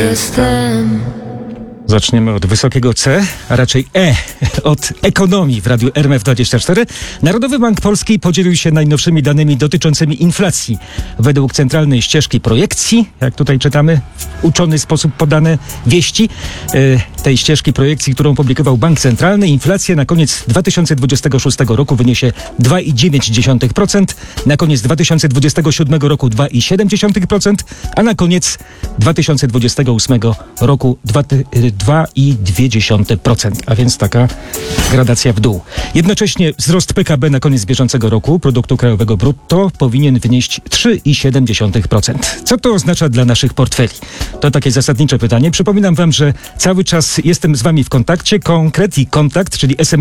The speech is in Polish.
Jestem. Zaczniemy od wysokiego C, a raczej E, od ekonomii w Radiu RMF24. Narodowy Bank Polski podzielił się najnowszymi danymi dotyczącymi inflacji. Według centralnej ścieżki projekcji, jak tutaj czytamy, w uczony sposób podane wieści, tej ścieżki projekcji, którą publikował Bank Centralny, inflacja na koniec 2026 roku wyniesie 2,9%, na koniec 2027 roku 2,7%, a na koniec 2028 roku 2,2%, a więc taka gradacja w dół. Jednocześnie wzrost PKB na koniec bieżącego roku, produktu krajowego brutto, powinien wynieść 3,7%. Co to oznacza dla naszych portfeli? To takie zasadnicze pytanie. Przypominam wam, że cały czas jestem z wami w kontakcie. Konkret i kontakt, czyli SMS